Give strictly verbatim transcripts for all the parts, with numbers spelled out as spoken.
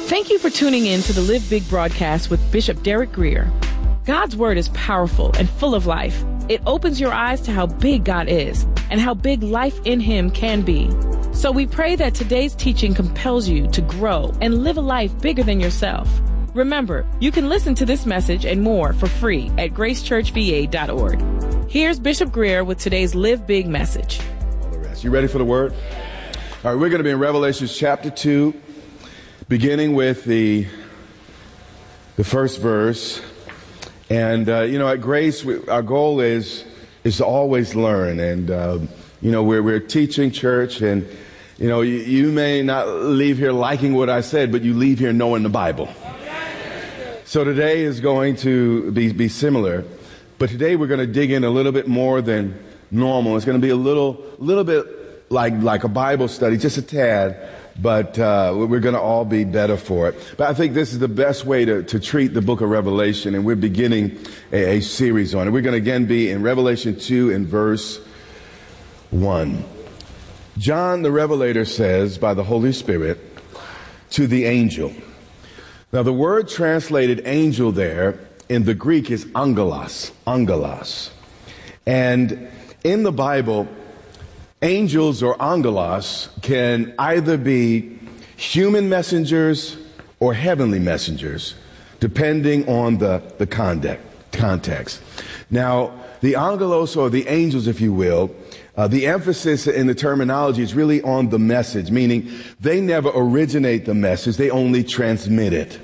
Thank you for tuning in to the Live Big broadcast with Bishop Derek Grier. God's word is powerful and full of life. It opens your eyes to how big God is and how big life in him can be. So we pray that today's teaching compels you to grow and live a life bigger than yourself. Remember, you can listen to this message and more for free at grace church v a dot org. Here's Bishop Grier with today's Live Big message. All the rest. You ready for the word? All right, we're going to be in Revelation chapter two, beginning with the, the first verse. And, uh, you know, at Grace, we, our goal is is to always learn. And, uh, you know, we're, we're a teaching church. And, you know, you, you may not leave here liking what I said, but you leave here knowing the Bible. So today is going to be, be similar. But today we're going to dig in a little bit more than normal. It's going to be a little little bit like, like a Bible study, just a tad. But uh, we're going to all be better for it. But I think this is the best way to, to treat the book of Revelation, and we're beginning a, a series on it. We're going to again be in Revelation two in verse one. John the Revelator says by the Holy Spirit to the angel. Now the word translated angel there in the Greek is angelos, angelos. And in the Bible, angels or angelos can either be human messengers or heavenly messengers, depending on the, the context, context. Now, the angelos, or the angels, if you will, uh, the emphasis in the terminology is really on the message, meaning they never originate the message, they only transmit it.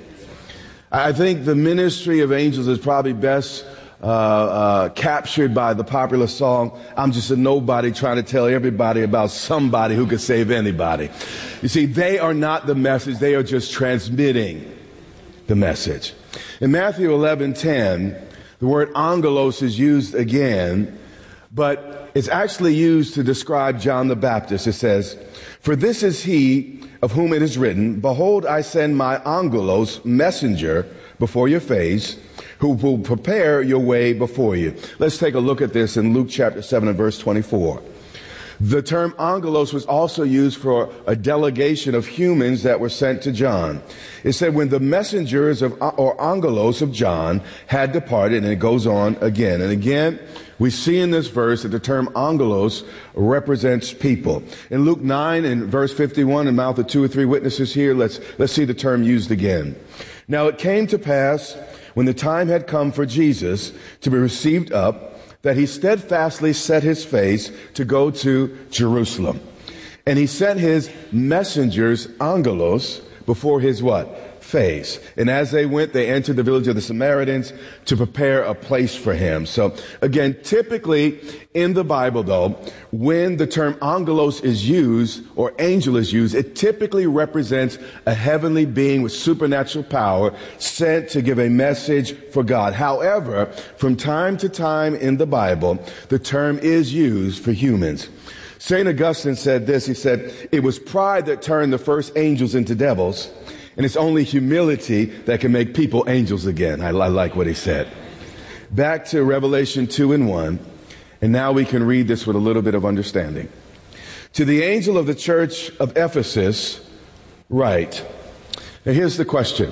I think the ministry of angels is probably best Uh, uh, captured by the popular song, I'm just a nobody trying to tell everybody about somebody who could save anybody. You see, they are not the message, they are just transmitting the message. In Matthew eleven ten, the word angelos is used again, but it's actually used to describe John the Baptist. It says, "For this is he of whom it is written, Behold, I send my angelos, messenger, before your face, who will prepare your way before you." Let's take a look at this in Luke chapter seven and verse twenty-four. The term angelos was also used for a delegation of humans that were sent to John. It said when the messengers of, or angelos of John had departed, and it goes on again. And again, we see in this verse that the term angelos represents people. In Luke nine and verse fifty-one, in mouth of two or three witnesses here, let's, let's see the term used again. Now it came to pass, when the time had come for Jesus to be received up, that he steadfastly set his face to go to Jerusalem. And he sent his messengers, angelos, before his what? Face. And as they went, they entered the village of the Samaritans to prepare a place for him. So again, typically in the Bible though, when the term angelos is used or angel is used, it typically represents a heavenly being with supernatural power sent to give a message for God. However, from time to time in the Bible, the term is used for humans. Saint Augustine said this, he said, "It was pride that turned the first angels into devils, and it's only humility that can make people angels again." I, I like what he said. Back to Revelation two and one. And now we can read this with a little bit of understanding. To the angel of the church of Ephesus, write. Now here's the question.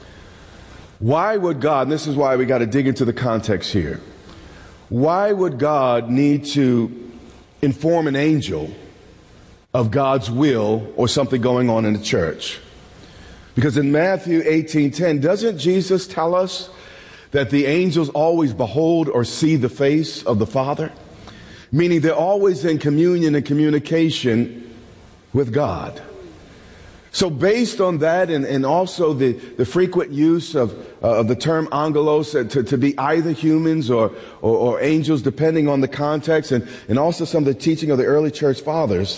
Why would God, and this is why we got to dig into the context here. Why would God need to inform an angel of God's will or something going on in the church? Because in Matthew eighteen ten, doesn't Jesus tell us that the angels always behold or see the face of the Father? Meaning they're always in communion and communication with God. So based on that, and, and also the, the frequent use of, uh, of the term angelos to, to be either humans or, or, or angels, depending on the context, and, and also some of the teaching of the early church fathers,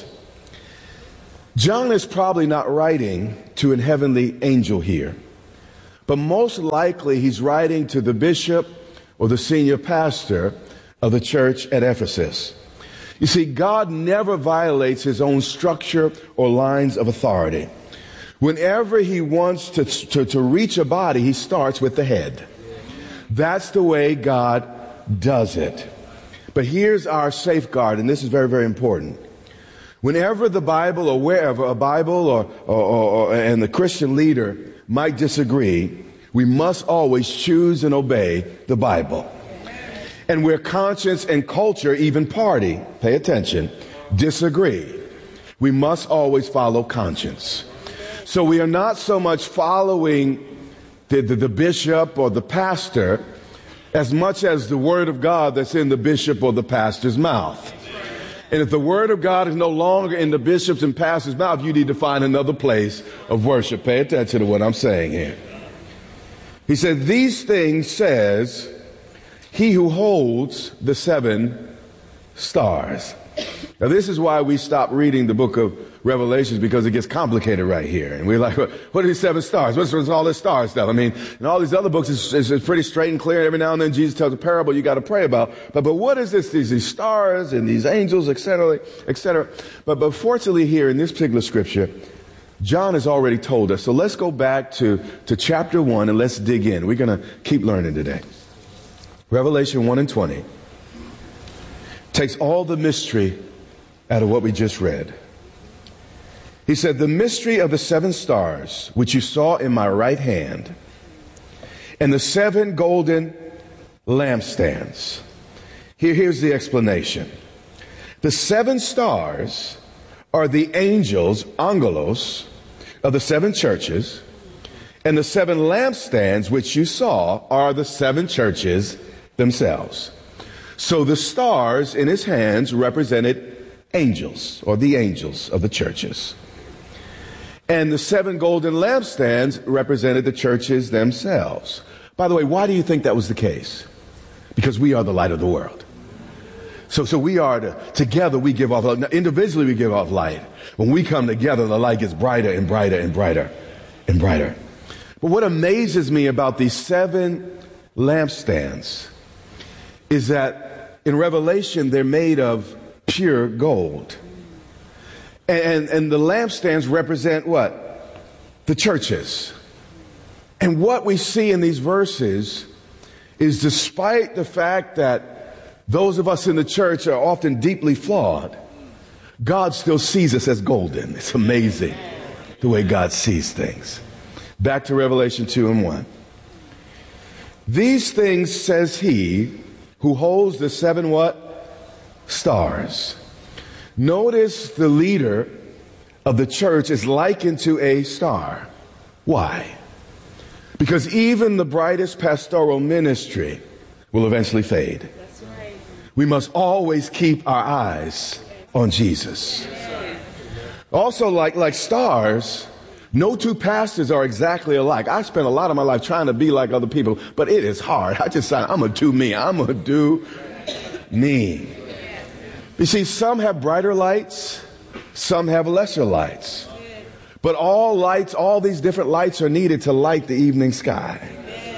John is probably not writing to an heavenly angel here, but most likely he's writing to the bishop or the senior pastor of the church at Ephesus. You see, God never violates his own structure or lines of authority. Whenever he wants to, to, to reach a body, he starts with the head. That's the way God does it. But here's our safeguard, and this is very, very important. Whenever the Bible or wherever a Bible or, or, or, or and the Christian leader might disagree, we must always choose and obey the Bible. And where conscience and culture, even party, pay attention, disagree, we must always follow conscience. So we are not so much following the, the, the bishop or the pastor as much as the word of God that's in the bishop or the pastor's mouth. And if the word of God is no longer in the bishop's and pastor's mouth, you need to find another place of worship. Pay attention to what I'm saying here. He said, these things says he who holds the seven stars. Now, this is why we stop reading the book of Revelations, because it gets complicated right here. And we're like, what are these seven stars? What's, what's all this star stuff? I mean, in all these other books, it's, it's, it's pretty straight and clear. Every now and then Jesus tells a parable you got to pray about. But, but what is this? These, these stars and these angels, et cetera, et cetera. But, but fortunately here in this particular scripture, John has already told us. So let's go back to, to chapter one and let's dig in. We're going to keep learning today. Revelation one and twenty takes all the mystery out of what we just read. He said, the mystery of the seven stars, which you saw in my right hand, and the seven golden lampstands. Here, here's the explanation. The seven stars are the angels, angelos, of the seven churches, and the seven lampstands, which you saw, are the seven churches themselves. So the stars in his hands represented angels, or the angels of the churches. And the seven golden lampstands represented the churches themselves. By the way, why do you think that was the case? Because we are the light of the world. So, so we are, to, together we give off light. Now, individually we give off light. When we come together, the light gets brighter and brighter and brighter and brighter. But what amazes me about these seven lampstands is that in Revelation, they're made of pure gold. And, and the lampstands represent what? The churches. And what we see in these verses is, despite the fact that those of us in the church are often deeply flawed, God still sees us as golden. It's amazing the way God sees things. Back to Revelation two and one. These things says he who holds the seven what? Stars. Notice the leader of the church is likened to a star. Why? Because even the brightest pastoral ministry will eventually fade. That's right. We must always keep our eyes on Jesus. Also, like, like stars, no two pastors are exactly alike. I spent a lot of my life trying to be like other people, but it is hard. I just decided I'm going to do me. I'm going to do me. You see, some have brighter lights, some have lesser lights. But all lights, all these different lights are needed to light the evening sky.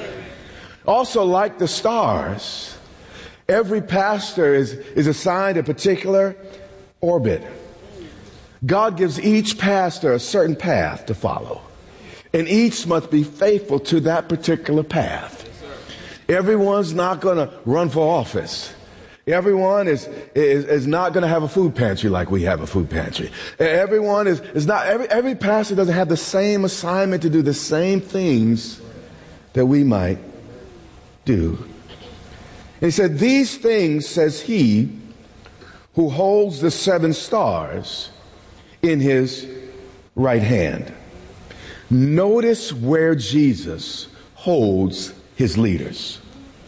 Also, like the stars, every pastor is, is assigned a particular orbit. God gives each pastor a certain path to follow, and each must be faithful to that particular path. Everyone's not going to run for office. Everyone is, is, is not going to have a food pantry like we have a food pantry. Everyone is, is not, every, every pastor doesn't have the same assignment to do the same things that we might do. And he said, these things says he who holds the seven stars in his right hand. Notice where Jesus holds his leaders.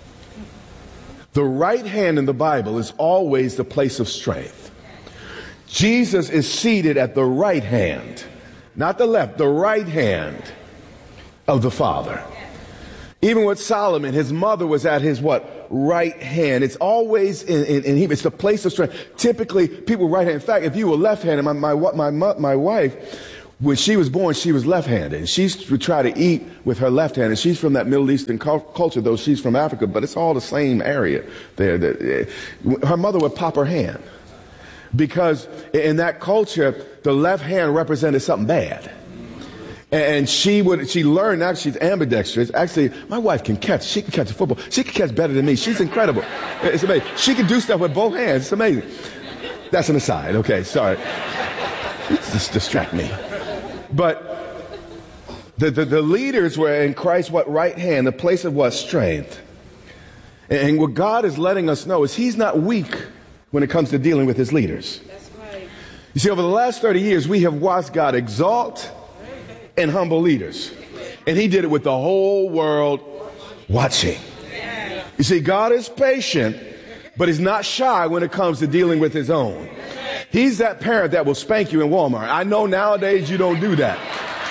The right hand in the Bible is always the place of strength. Jesus is seated at the right hand, not the left, the right hand of the Father. Even with Solomon, his mother was at his what? Right hand. It's always in, in, in him. It's the place of strength. Typically, people right hand. In fact, if you were left-handed, my, my, my, my, my wife, when she was born, she was left-handed. And she would try to eat with her left hand. And she's from that Middle Eastern culture, though she's from Africa. But it's all the same area there. Her mother would pop her hand. Because in that culture, the left hand represented something bad. And she would, she learned, now she's ambidextrous. Actually, my wife can catch. She can catch a football. She can catch better than me. She's incredible. It's amazing. She can do stuff with both hands. It's amazing. That's an aside. Okay, sorry. Just distract me. But The, the, the leaders were in Christ's what right hand, the place of what strength. And, and what God is letting us know is he's not weak when it comes to dealing with his leaders. That's right. You see, over the last thirty years, we have watched God exalt and humble leaders. And he did it with the whole world watching. You see, God is patient, but he's not shy when it comes to dealing with his own. He's that parent that will spank you in Walmart. I know nowadays you don't do that.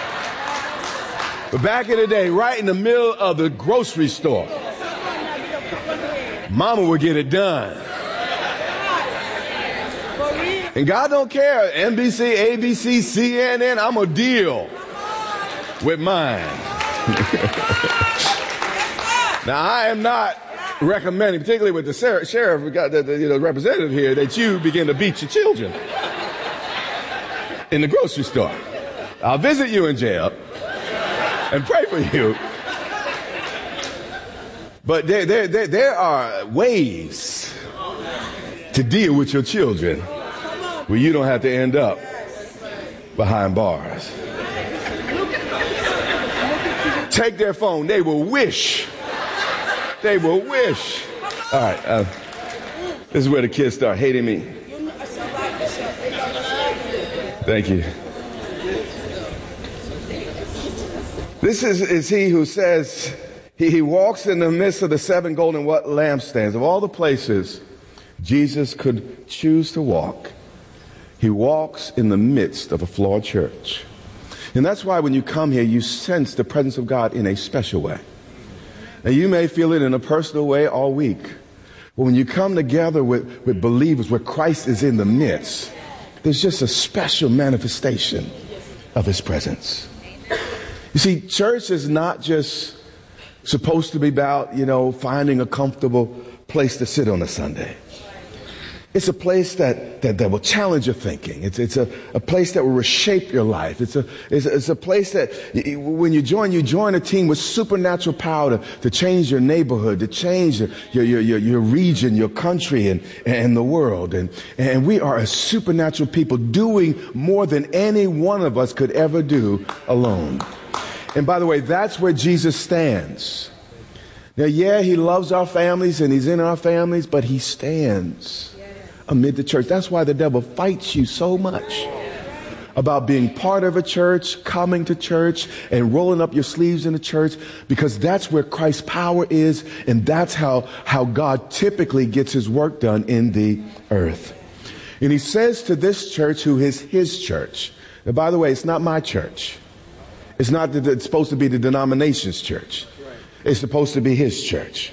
But back in the day, right in the middle of the grocery store, mama would get it done. And God don't care. N B C, A B C, C N N, I'm going to deal with mine. Now, I am not recommending, particularly with the sheriff, we got the, the you know, representative here, that you begin to beat your children in the grocery store. I'll visit you in jail and pray for you. But there, there, there, there are ways to deal with your children where you don't have to end up behind bars. Take their phone. They will wish. They will wish. All right. Uh, this is where the kids start hating me. Thank you. This is, is he who says he, he walks in the midst of the seven golden what lampstands. Of all the places Jesus could choose to walk, he walks in the midst of a flawed church. And that's why when you come here, you sense the presence of God in a special way. And you may feel it in a personal way all week. But when you come together with, with believers where Christ is in the midst, there's just a special manifestation of his presence. You see, church is not just supposed to be about, you know, finding a comfortable place to sit on a Sunday. It's a place that, that, that will challenge your thinking. It's, it's a, a place that will reshape your life. It's a, it's a, it's a place that when you join, you join a team with supernatural power to, to change your neighborhood, to change your, your, your, your region, your country, and, and the world. And, and we are a supernatural people doing more than any one of us could ever do alone. And by the way, that's where Jesus stands. Now, yeah, he loves our families and he's in our families, but he stands amid the church. That's why the devil fights you so much about being part of a church, coming to church, and rolling up your sleeves in the church, because that's where Christ's power is, and that's how, how God typically gets his work done in the earth. And he says to this church, who is his church, and by the way, it's not my church. It's not that it's supposed to be the denomination's church. It's supposed to be his church.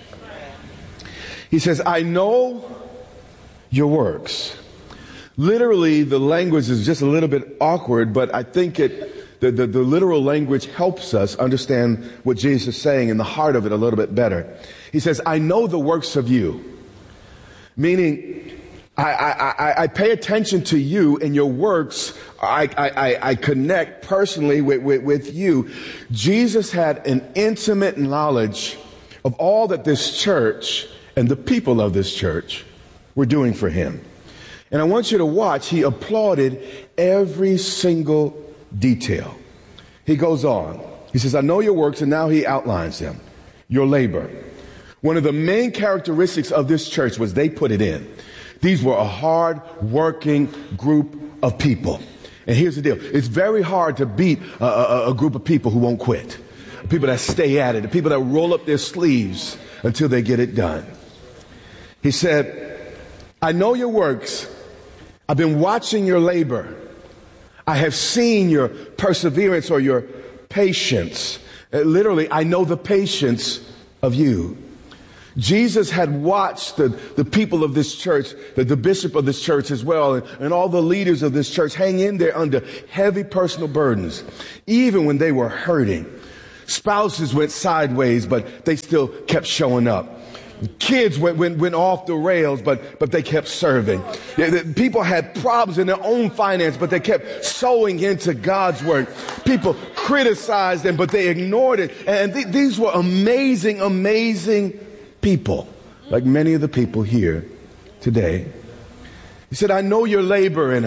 He says, I know your works. Literally, the language is just a little bit awkward, but I think it, the, the, the literal language helps us understand what Jesus is saying in the heart of it a little bit better. He says, I know the works of you. Meaning, I, I, I, I pay attention to you and your works. I, I, I connect personally with, with, with you. Jesus had an intimate knowledge of all that this church and the people of this church were doing for him. And I want you to watch. He applauded every single detail. He goes on. He says, I know your works, and now he outlines them. Your labor. One of the main characteristics of this church was they put it in. These were a hard-working group of people. And here's the deal. It's very hard to beat a, a, a group of people who won't quit. People that stay at it. The people that roll up their sleeves until they get it done. He said, I know your works. I've been watching your labor. I have seen your perseverance or your patience. Uh, literally, I know the patience of you. Jesus had watched the, the people of this church, the, the bishop of this church as well, and, and all the leaders of this church hang in there under heavy personal burdens, even when they were hurting. Spouses went sideways, but they still kept showing up. Kids went, went, went off the rails, but, but they kept serving. People had problems in their own finance, but they kept sowing into God's work. People criticized them, but they ignored it. And th- these were amazing, amazing people, like many of the people here today. He said, I know your labor, and,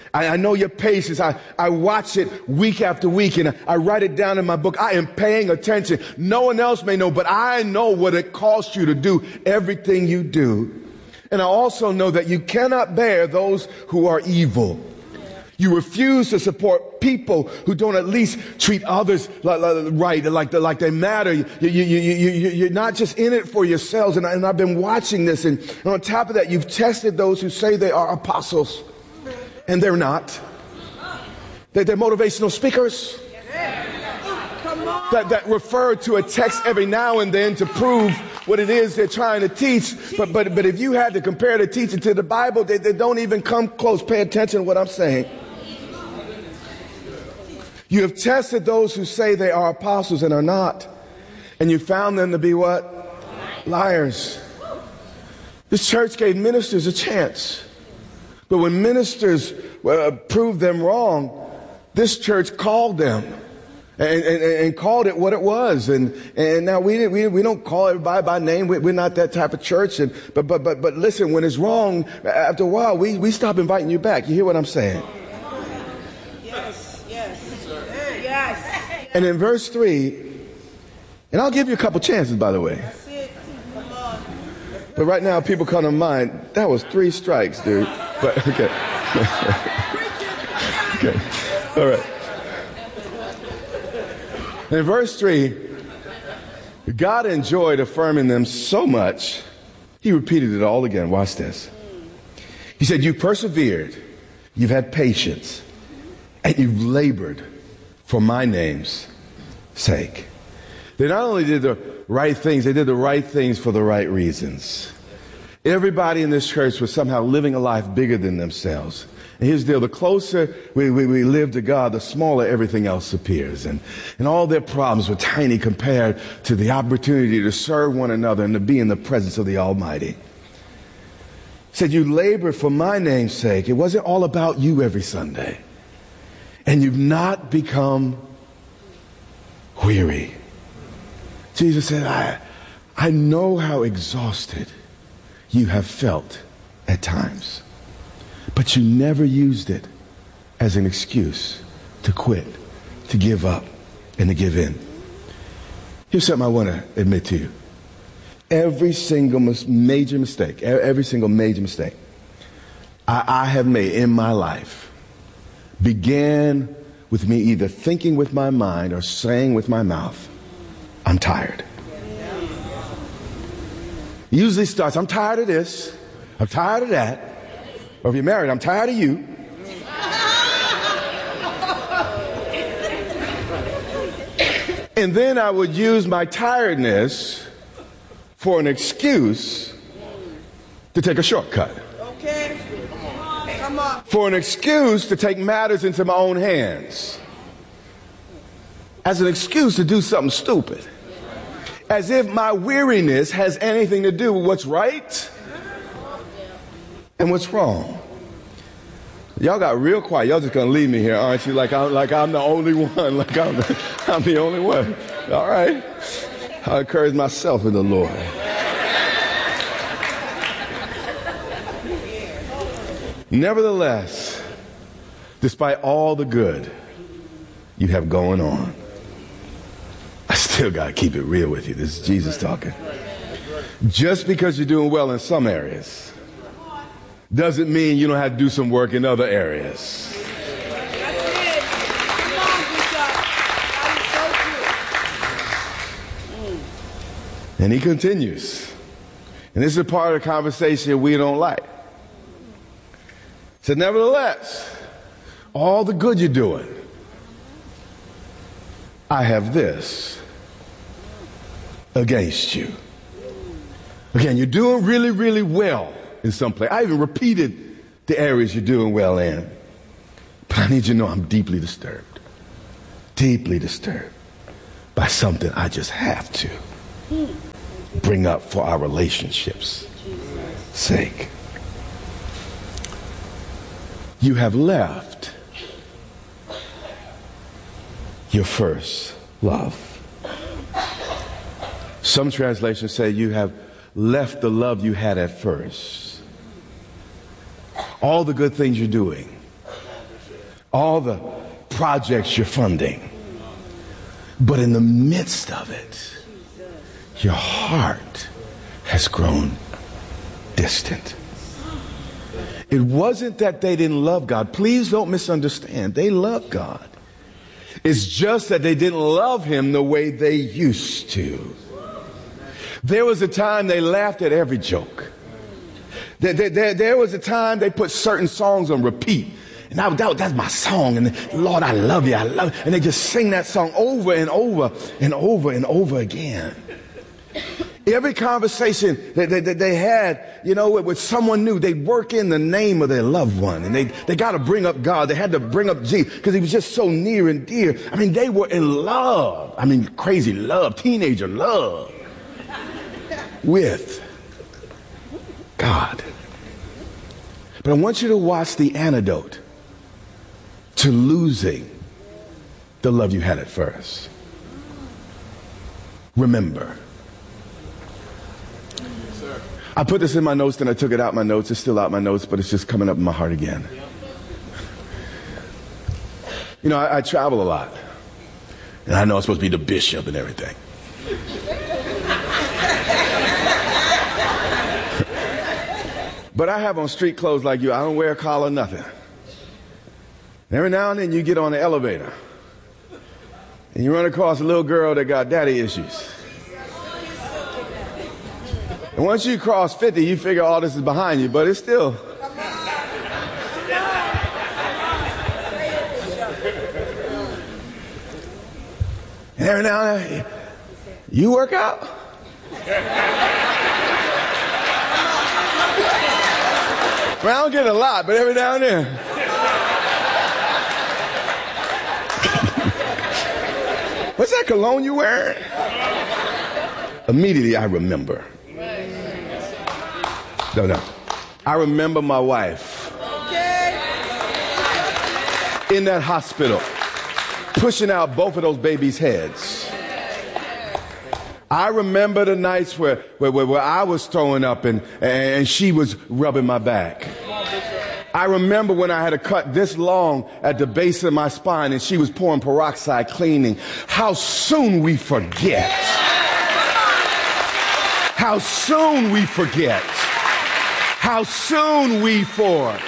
I, I know your patience. I, I watch it week after week, and I, I write it down in my book. I am paying attention. No one else may know, but I know what it costs you to do everything you do. And I also know that you cannot bear those who are evil. You refuse to support people who don't at least treat others like, like, right, like, like they matter. You, you, you, you, you, you're not just in it for yourselves. And, I, and I've been watching this. And, and on top of that, you've tested those who say they are apostles. And they're not. They're, they're motivational speakers that, that refer to a text every now and then to prove what it is they're trying to teach. But, but, but if you had to compare the teaching to the Bible, they, they don't even come close. Pay attention to what I'm saying. You have tested those who say they are apostles and are not. And you found them to be what? Liars. This church gave ministers a chance. But when ministers uh, proved them wrong, this church called them and, and, and called it what it was. And, and now we, we, we don't call everybody by name. We, we're not that type of church. And, but, but, but, but listen, when it's wrong, after a while, we, we stop inviting you back. You hear what I'm saying? Yes, yes, yes. And in verse three, and I'll give you a couple chances, by the way. That's it. Come on. But right now, people come to mind, that was three strikes, dude. But, okay. Okay. All right. In verse three, God enjoyed affirming them so much, he repeated it all again. Watch this. He said, you've persevered, you've had patience, and you've labored for my name's sake. They not only did the right things, they did the right things for the right reasons. Everybody in this church was somehow living a life bigger than themselves. And here's the deal, the closer we, we, we live to God, the smaller everything else appears. And, and all their problems were tiny compared to the opportunity to serve one another and to be in the presence of the Almighty. He said, you labored for my name's sake. It wasn't all about you every Sunday. And you've not become weary. Jesus said, I, I know how exhausted you have felt at times, but you never used it as an excuse to quit, to give up, and to give in. Here's something I want to admit to you. Every single mis- major mistake, every single major mistake I, I have made in my life began with me either thinking with my mind or saying with my mouth, I'm tired. It usually starts, I'm tired of this, I'm tired of that. Or if you're married, I'm tired of you. And then I would use my tiredness for an excuse to take a shortcut. Okay. Come on. For an excuse to take matters into my own hands. As an excuse to do something stupid. As if my weariness has anything to do with what's right and what's wrong. Y'all got real quiet. Y'all just gonna leave me here, aren't you? Like I'm, like I'm the only one. Like I'm the, I'm the only one. All right. I encourage myself in the Lord. Nevertheless, despite all the good you have going on, I still got to keep it real with you. This is Jesus talking. Just because you're doing well in some areas doesn't mean you don't have to do some work in other areas. And he continues. And this is a part of the conversation we don't like. So nevertheless, all the good you're doing, I have this against you. Again, you're doing really, really well in some place. I even repeated the areas you're doing well in. But I need you to know I'm deeply disturbed. Deeply disturbed by something I just have to bring up for our relationship's sake. You have left your first love. Some translations say you have left the love you had at first. All the good things you're doing, all the projects you're funding. But in the midst of it, your heart has grown distant. It wasn't that they didn't love God. Please don't misunderstand. They love God. It's just that they didn't love him the way they used to. There was a time they laughed at every joke. There, there, there, there was a time they put certain songs on repeat. And I, that, that's my song. And Lord, I love you. I love you. And they just sing that song over and over and over and over again. Every conversation that they, that they had, you know, with, with someone new, they'd work in the name of their loved one. And they, they got to bring up God. They had to bring up Jesus because he was just so near and dear. I mean, they were in love. I mean, crazy love, teenager love with God. But I want you to watch the antidote to losing the love you had at first. Remember. I put this in my notes, then I took it out my notes. It's still out my notes, but it's just coming up in my heart again. You know, I, I travel a lot. And I know I'm supposed to be the bishop and everything. But I have on street clothes like you. I don't wear a collar, nothing. Every now and then you get on the elevator. And you run across a little girl that got daddy issues. And once you cross fifty, you figure all this is behind you, but it's still. And every now and then, you work out? Well, I don't get a lot, but every now and then. What's that cologne you wearing? Immediately I remember. No, no. I remember my wife in that hospital pushing out both of those babies' heads. I remember the nights where, where, where I was throwing up and, and she was rubbing my back. I remember when I had a cut this long at the base of my spine and she was pouring peroxide cleaning. How soon we forget. How soon we forget. How soon we forget.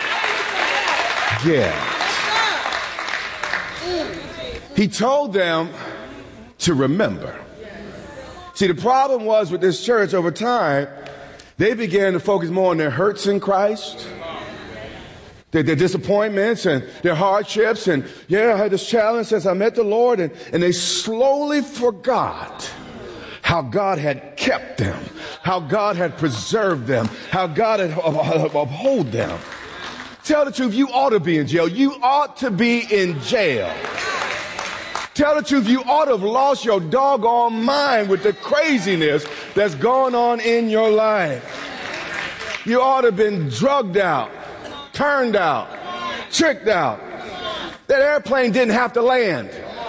He told them to remember. See, the problem was with this church over time, they began to focus more on their hurts in Christ, their, their disappointments and their hardships. And yeah, I had this challenge since I met the Lord. And, and they slowly forgot how God had kept them, how God had preserved them, how God had upheld them. Tell the truth, you ought to be in jail. You ought to be in jail. Tell the truth, you ought to have lost your doggone mind with the craziness that's going on in your life. You ought to have been drugged out, turned out, tricked out. That airplane didn't have to land.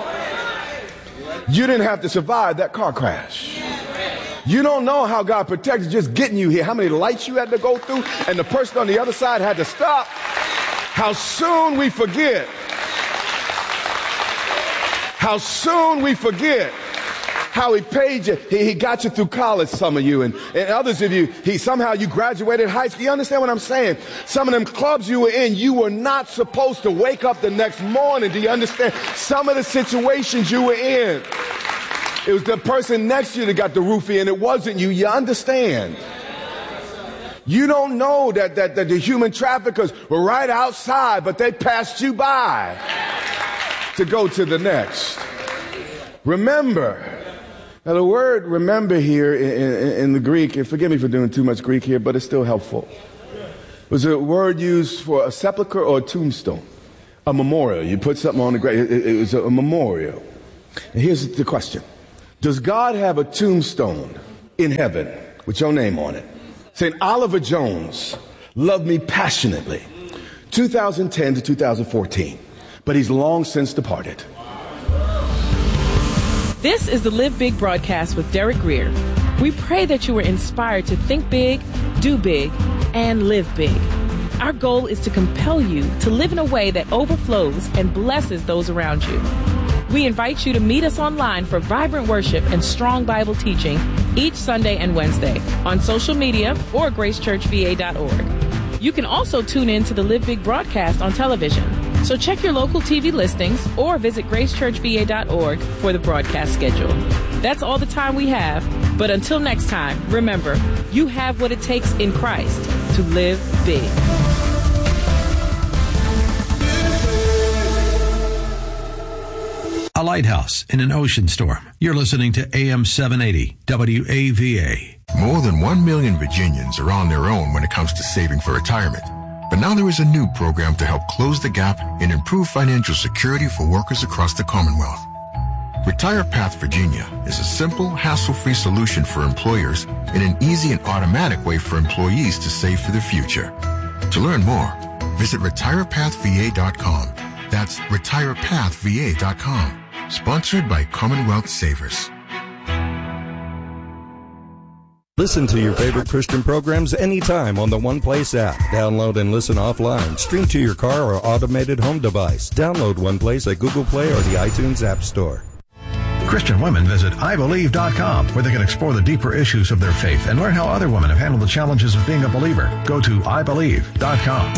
You didn't have to survive that car crash. You don't know how God protected just getting you here, how many lights you had to go through, and the person on the other side had to stop. How soon we forget. How soon we forget how he paid you. He, he got you through college, some of you, and, and others of you, he somehow you graduated high school. You understand what I'm saying? Some of them clubs you were in, you were not supposed to wake up the next morning. Do you understand? Some of the situations you were in, it was the person next to you that got the roofie, and it wasn't you. You understand? You don't know that, that, that the human traffickers were right outside, but they passed you by to go to the next. Remember. Now the word remember here in, in, in the Greek, and forgive me for doing too much Greek here, but it's still helpful, was a word used for a sepulcher or a tombstone, a memorial. You put something on the grave. It, it was a, a memorial. And here's the question. Does God have a tombstone in heaven with your name on it? Saint Oliver Jones loved me passionately. two thousand ten to two thousand fourteen. But he's long since departed. This is the Live Big broadcast with Derek Grier. We pray that you were inspired to think big, do big, and live big. Our goal is to compel you to live in a way that overflows and blesses those around you. We invite you to meet us online for vibrant worship and strong Bible teaching each Sunday and Wednesday on social media or grace church v a dot org. You can also tune in to the Live Big broadcast on television. So check your local T V listings or visit grace church v a dot org for the broadcast schedule. That's all the time we have. But until next time, remember, you have what it takes in Christ to live big. A lighthouse in an ocean storm. You're listening to A M seven eighty W A V A. More than one million Virginians are on their own when it comes to saving for retirement. But now there is a new program to help close the gap and improve financial security for workers across the Commonwealth. Retire Path Virginia is a simple, hassle-free solution for employers and an easy and automatic way for employees to save for their future. To learn more, visit retire path v a dot com. That's retire path v a dot com. Sponsored by Commonwealth Savers. Listen to your favorite Christian programs anytime on the One Place app. Download and listen offline. Stream to your car or automated home device. Download One Place at Google Play or the iTunes App Store. Christian women visit I believe dot com, where they can explore the deeper issues of their faith and learn how other women have handled the challenges of being a believer. Go to I believe dot com.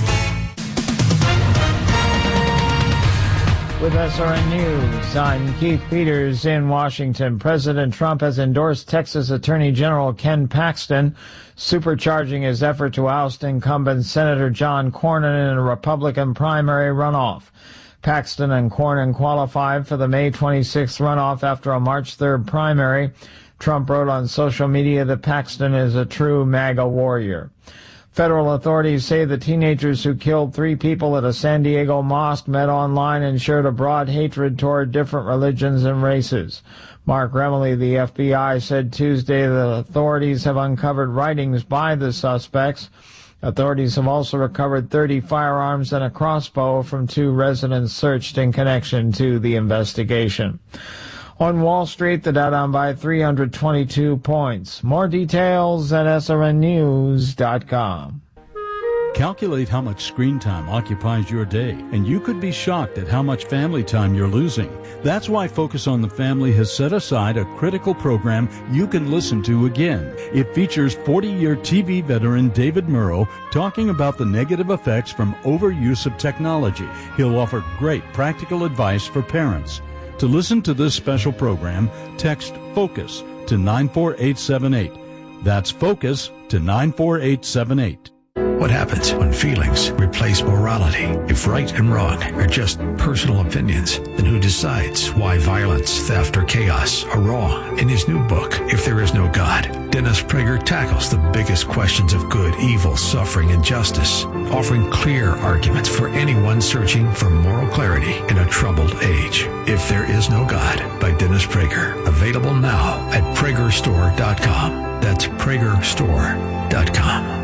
With S R N News, I'm Keith Peters in Washington. President Trump has endorsed Texas Attorney General Ken Paxton, supercharging his effort to oust incumbent Senator John Cornyn in a Republican primary runoff. Paxton and Cornyn qualified for the May twenty-sixth runoff after a March third primary. Trump wrote on social media that Paxton is a true MAGA warrior. Federal authorities say the teenagers who killed three people at a San Diego mosque met online and shared a broad hatred toward different religions and races. Mark Remley, the F B I, said Tuesday that authorities have uncovered writings by the suspects. Authorities have also recovered thirty firearms and a crossbow from two residents searched in connection to the investigation. On Wall Street, the Dow down by three hundred twenty-two points. More details at S R N news dot com. Calculate how much screen time occupies your day, and you could be shocked at how much family time you're losing. That's why Focus on the Family has set aside a critical program you can listen to again. It features forty-year T V veteran David Murrow talking about the negative effects from overuse of technology. He'll offer great practical advice for parents. To listen to this special program, text FOCUS to nine four eight seven eight. That's FOCUS to nine four eight seven eight. What happens when feelings replace morality? If right and wrong are just personal opinions, then who decides why violence, theft, or chaos are wrong? In his new book, If There Is No God, Dennis Prager tackles the biggest questions of good, evil, suffering, and justice, offering clear arguments for anyone searching for moral clarity in a troubled age. If There Is No God by Dennis Prager. Available now at prager store dot com. That's prager store dot com.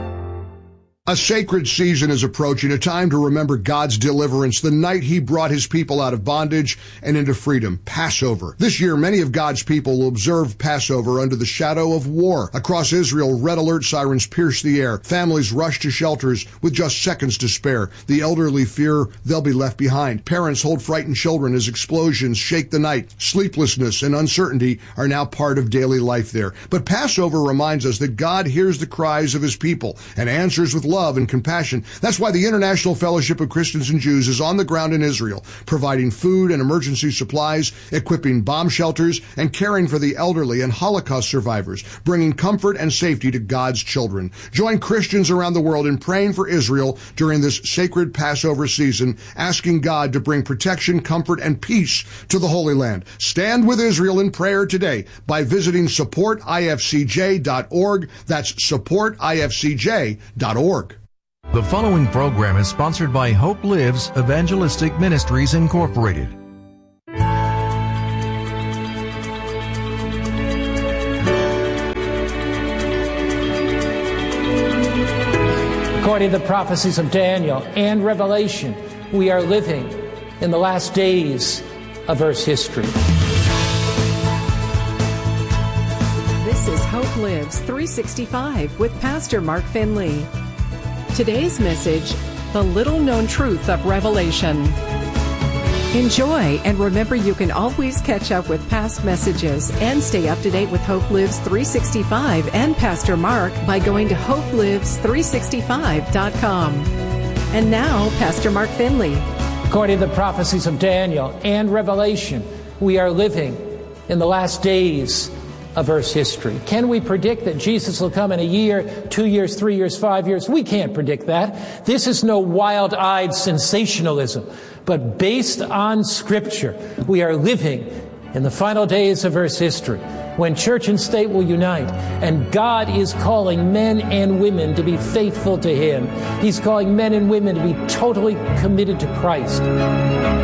A sacred season is approaching, a time to remember God's deliverance, the night he brought his people out of bondage and into freedom, Passover. This year, many of God's people will observe Passover under the shadow of war. Across Israel, red alert sirens pierce the air. Families rush to shelters with just seconds to spare. The elderly fear they'll be left behind. Parents hold frightened children as explosions shake the night. Sleeplessness and uncertainty are now part of daily life there. But Passover reminds us that God hears the cries of his people and answers with love and compassion. That's why the International Fellowship of Christians and Jews is on the ground in Israel, providing food and emergency supplies, equipping bomb shelters, and caring for the elderly and Holocaust survivors, bringing comfort and safety to God's children. Join Christians around the world in praying for Israel during this sacred Passover season, asking God to bring protection, comfort, and peace to the Holy Land. Stand with Israel in prayer today by visiting support I F C J dot org. That's support I F C J dot org. The following program is sponsored by Hope Lives Evangelistic Ministries, Incorporated. According to the prophecies of Daniel and Revelation, we are living in the last days of Earth's history. This is Hope Lives three sixty-five with Pastor Mark Finley. Today's message, The Little Known Truth of Revelation. Enjoy, and remember you can always catch up with past messages and stay up to date with Hope Lives three sixty-five and Pastor Mark by going to hope lives three sixty-five dot com. And now, Pastor Mark Finley. According to the prophecies of Daniel and Revelation, we are living in the last days of Earth's history. Can we predict that Jesus will come in a year, two years, three years, five years? We can't predict that. This is no wild-eyed sensationalism, but based on Scripture, we are living in the final days of Earth's history, when church and state will unite, and God is calling men and women to be faithful to Him. He's calling men and women to be totally committed to Christ.